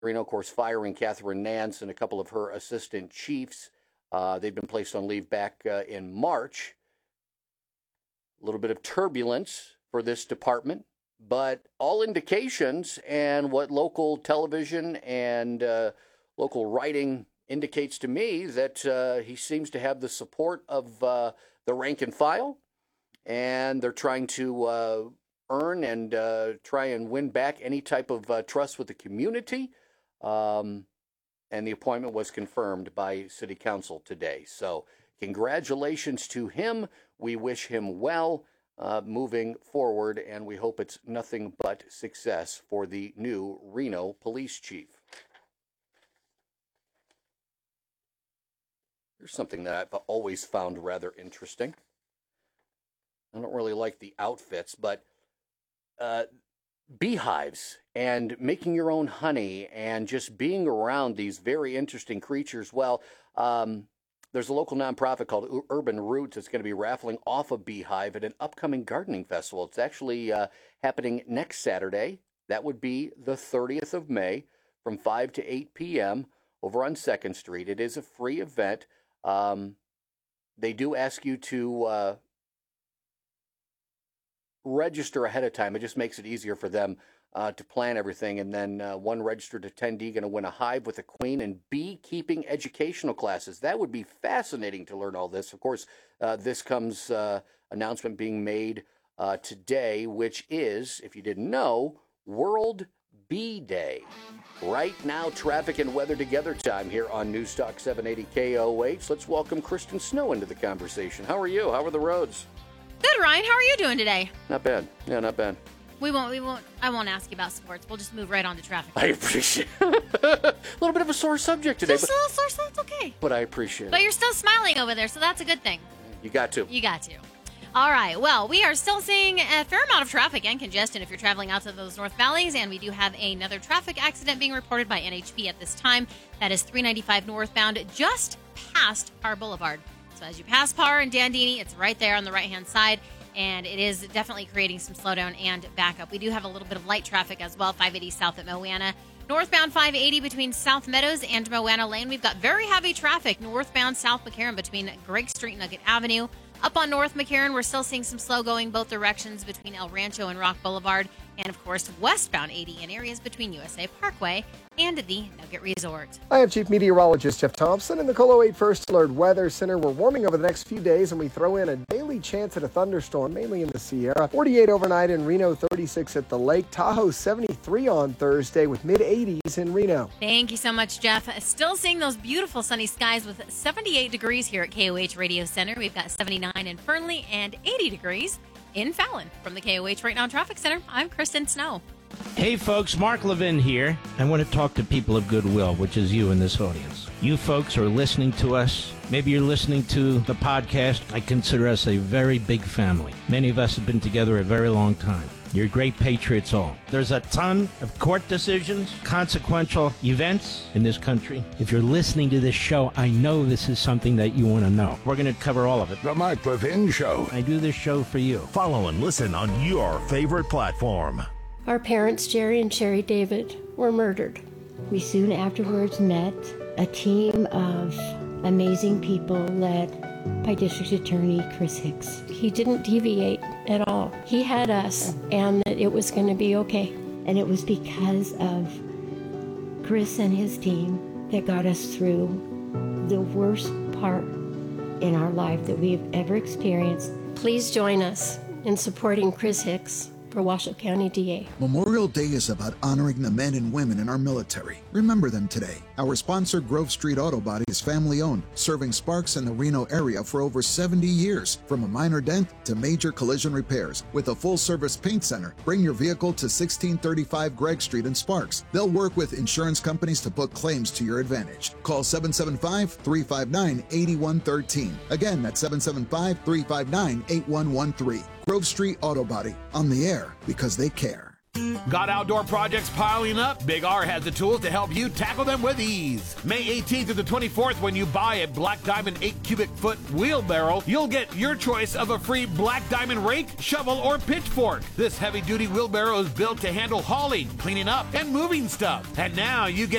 Reno, of course, firing Catherine Nance and a couple of her assistant chiefs. They've been placed on leave back in March. A little bit of turbulence for this department, but all indications and what local television and local writing indicates to me that he seems to have the support of the rank and file, and they're trying to earn and try and win back any type of trust with the community. And the appointment was confirmed by City Council today. So congratulations to him. We wish him well moving forward, and we hope it's nothing but success for the new Reno police chief. Here's something that I've always found rather interesting. I don't really like the outfits, but beehives and making your own honey and just being around these very interesting creatures. Well, there's a local nonprofit called Urban Roots that's going to be raffling off a beehive at an upcoming gardening festival. It's actually happening next Saturday. That would be the 30th of May from 5 to 8 p.m. over on 2nd Street. It is a free event. They do ask you to register ahead of time. It just makes it easier for them to plan everything. And then one registered attendee going to win a hive with a queen and beekeeping educational classes. That would be fascinating to learn all this. Of course, this comes announcement being made today, which is, if you didn't know, World Bee Day. Right now, traffic and weather together time here on News Talk 780 KOH. Let's welcome Kristen Snow into the conversation. How are you? How are the roads? Good, Ryan. How are you doing today? Not bad. Yeah, not bad. I won't ask you about sports. We'll just move right on to traffic. I appreciate it. A little bit of a sore subject today. Just a little sore, so it's okay. But I appreciate it. But you're still smiling over there, so that's a good thing. You got to. You got to. All right. Well, we are still seeing a fair amount of traffic and congestion if you're traveling out to those North Valleys, and we do have another traffic accident being reported by NHP at this time. That is 395 northbound, just past Parr Boulevard. So as you pass Parr and Dandini, it's right there on the right-hand side, and it is definitely creating some slowdown and backup. We do have a little bit of light traffic as well, 580 south at Moana. Northbound 580 between South Meadows and Moana Lane. We've got very heavy traffic northbound South McCarran between Gregg Street and Nugget Avenue. Up on North McCarran, we're still seeing some slow going both directions between El Rancho and Rock Boulevard. And, of course, westbound 80 in areas between USA Parkway and the Nugget Resort. I am Chief Meteorologist Jeff Thompson in the Colo 8 First Alert Weather Center. We're warming over the next few days, and we throw in a daily chance at a thunderstorm, mainly in the Sierra. 48 overnight in Reno, 36 at the lake. Tahoe, 73 on Thursday with mid-80s in Reno. Thank you so much, Jeff. Still seeing those beautiful sunny skies with 78 degrees here at KOH Radio Center. We've got 79 in Fernley and 80 degrees in Fallon. From the KOH Right Now Traffic Center, I'm Kristen Snow. Hey folks, Mark Levin here. I want to talk to people of goodwill, which is you in this audience. You folks are listening to us. Maybe you're listening to the podcast. I consider us a very big family. Many of us have been together a very long time. You're great patriots all. There's a ton of court decisions, consequential events in this country. If you're listening to this show, I know this is something that you want to know. We're going to cover all of it. The Mark Levin Show. I do this show for you. Follow and listen on your favorite platform. Our parents, Jerry and Sherry David, were murdered. We soon afterwards met a team of amazing people led by District Attorney Chris Hicks. He didn't deviate at all. He had us, and that it was going to be okay. And it was because of Chris and his team that got us through the worst part in our life that we have ever experienced. Please join us in supporting Chris Hicks for Washoe County DA. Memorial Day is about honoring the men and women in our military. Remember them today. Our sponsor, Grove Street Auto Body, is family-owned, serving Sparks in the Reno area for over 70 years. From a minor dent to major collision repairs. With a full-service paint center, bring your vehicle to 1635 Gregg Street in Sparks. They'll work with insurance companies to put claims to your advantage. Call 775-359-8113. Again, that's 775-359-8113. Grove Street Auto Body, on the air because they care. Got outdoor projects piling up? Big R has the tools to help you tackle them with ease. May 18th to the 24th, when you buy a Black Diamond 8 cubic foot wheelbarrow, you'll get your choice of a free Black Diamond rake, shovel, or pitchfork. This heavy-duty wheelbarrow is built to handle hauling, cleaning up, and moving stuff. And now you get